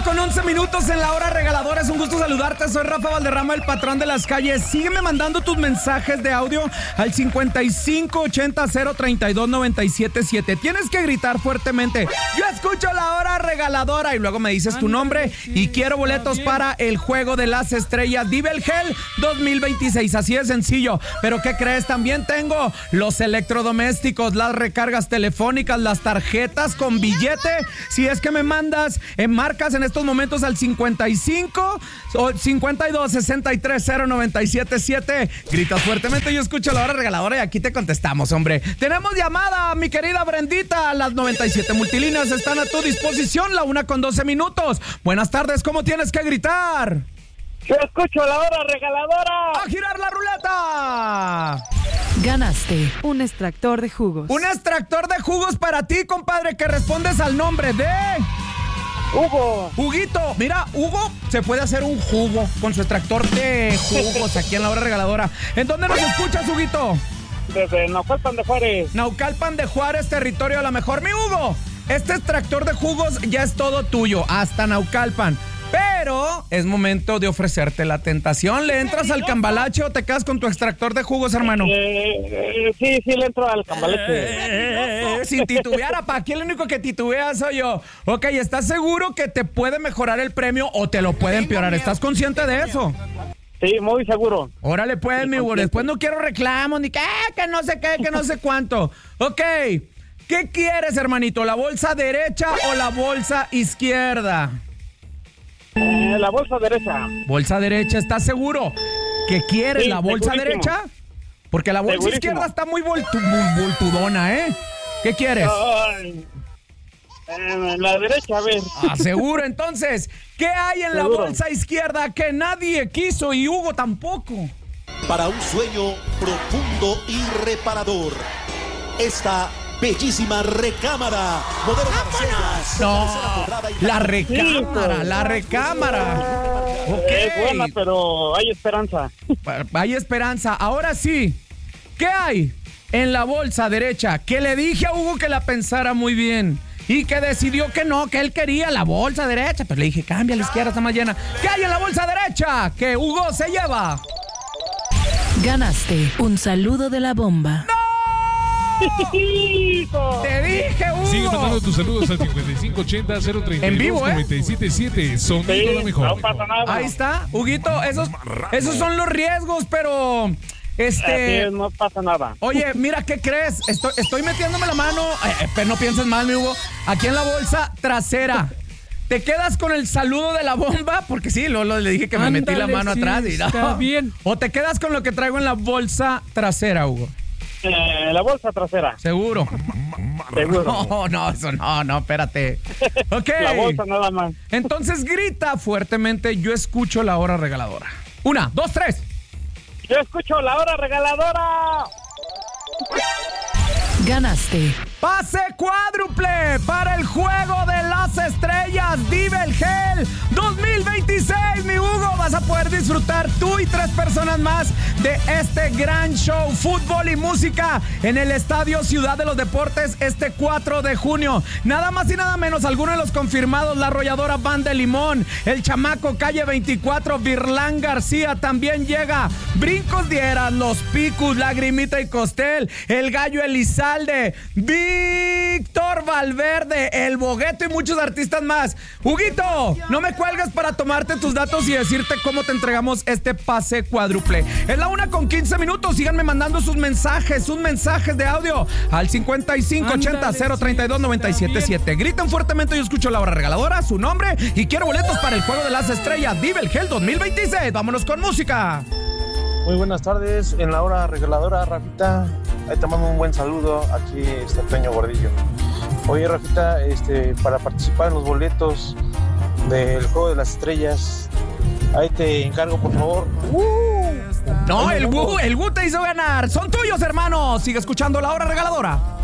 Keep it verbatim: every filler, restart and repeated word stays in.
con once minutos en la hora regaladora. Es un gusto saludarte. Soy Rafa Valderrama, el patrón de las calles. Sígueme mandando tus mensajes de audio al cincuenta y cinco ochenta cero treinta y dos noventa y siete siete. Tienes que gritar fuertemente: yo escucho la hora regaladora. Y luego me dices tu nombre y quiero boletos para el Juego de las Estrellas Divelgel dos mil veintiséis. Así de sencillo. Pero ¿qué crees? También tengo los electrodomésticos, las recargas telefónicas, las tarjetas con billete. Si es que me mandas en marcas en estos momentos al cincuenta y cinco cincuenta y dos sesenta y tres cero noventa y siete siete. Gritas fuertemente: yo escucho la hora regaladora, y aquí te contestamos, hombre. Tenemos llamada, mi querida Brendita. Las noventa y siete multilíneas están a tu disposición, la una con doce minutos. Buenas tardes, ¿cómo tienes que gritar? Yo escucho la hora regaladora. ¡A girar la ruleta! Ganaste un extractor de jugos. Un extractor de jugos para ti, compadre, que respondes al nombre de... Hugo. Huguito. Mira, Hugo se puede hacer un jugo con su extractor de jugos aquí en la hora regaladora. ¿En dónde nos escuchas, Huguito? Desde Naucalpan de Juárez. Naucalpan de Juárez, territorio a la mejor. Mi Hugo, este extractor de jugos ya es todo tuyo, hasta Naucalpan. Pero es momento de ofrecerte la tentación. ¿Le entras al cambalache o te quedas con tu extractor de jugos, hermano? Eh, eh, sí, sí le entro al cambalache. Eh, sin titubear, apa. Aquí el único que titubea soy yo. Ok, ¿estás seguro que te puede mejorar el premio o te lo puede empeorar? ¿Estás consciente de eso? Sí, muy seguro. Órale, pues, mi Hugo. Después no quiero reclamos, ni que, ah, que no sé qué, que no sé cuánto. Ok, ¿qué quieres, hermanito? ¿La bolsa derecha o la bolsa izquierda? Eh, la bolsa derecha. Bolsa derecha, ¿estás seguro que quieres Sí, la bolsa segurísimo. derecha? Porque la bolsa Segurísimo. izquierda está muy, voltu, muy voltudona, ¿eh? ¿Qué quieres? Ay, eh, la derecha, a ver. Ah, seguro. Entonces, ¿qué hay en Seguro. la bolsa izquierda que nadie quiso y Hugo tampoco? Para un sueño profundo y reparador, esta bellísima recámara Modelo Mercedes. No, la recámara, la recámara. Ok. Es buena, pero hay esperanza. Hay esperanza. Ahora sí, ¿qué hay en la bolsa derecha? Que le dije a Hugo que la pensara muy bien y que decidió que no, que él quería la bolsa derecha. Pero le dije, cambia, a la izquierda está más llena. ¿Qué hay en la bolsa derecha que Hugo se lleva? Ganaste un saludo de la bomba. ¡Hijo! ¡Te dije, Hugo! Sigue mandando tus saludos al cincuenta y cinco ochenta cero treinta y dos En vivo, ¿eh? noventa y siete siete. Sonido Sí, la mejor. no pasa nada. Ahí está, Huguito, esos, esos son los riesgos, pero Así este... es, no pasa nada. Oye, mira, ¿qué crees? Estoy, estoy metiéndome la mano, eh, pero no pienses mal, mi Hugo, aquí en la bolsa trasera. ¿Te quedas con el saludo de la bomba? Porque sí, Lolo le dije que me Ándale, metí la mano sí, atrás y no. está bien. ¿O te quedas con lo que traigo en la bolsa trasera, Hugo? Eh, la bolsa trasera. ¿Seguro? Seguro. No, no, eso no, no, espérate. Ok. La bolsa nada más. Entonces grita fuertemente: yo escucho la hora regaladora. Una, dos, tres. Yo escucho la hora regaladora. Ganaste Pase cuádruple para el Juego de las Estrellas Divelgel dos mil veintiséis, mi Hugo. Vas a poder disfrutar tú y tres personas más de este gran show, fútbol y música, en el Estadio Ciudad de los Deportes este cuatro de junio. Nada más y nada menos, algunos de los confirmados: la Arrolladora Banda de Limón, el Chamaco Calle veinticuatro, Virlán García, también llega Brincos Dieras, Los Picus, Lagrimita y Costel, el Gallo Elizalde, Víctor Valverde, el Bogueto y muchos artistas más. Huguito, no me cuelgas para tomarte tus datos y decirte cómo te entregamos este pase cuádruple. Es la una con quince minutos. Síganme mandando sus mensajes, sus mensajes de audio al cincuenta y cinco ochenta cero treinta y dos noventa y siete siete. Griten fuertemente: yo escucho la hora regaladora, su nombre y quiero boletos para el Juego de las Estrellas Divelgel dos mil veintiséis. Vámonos con música. Muy buenas tardes, en la hora regaladora, Rafita. Ahí te mando un buen saludo, aquí está Toño Gordillo. Oye, Rafita, este, para participar en los boletos del Juego de las Estrellas, ahí te encargo, por favor. No, el Wu, el Wu te hizo ganar. Son tuyos, hermanos. Sigue escuchando la hora regaladora.